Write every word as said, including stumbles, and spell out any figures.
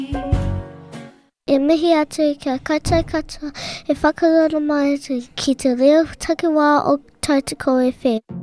E mihi atu kia koutou katoa e whakarono mai atu ki te reo takiwā o Tautoko F M.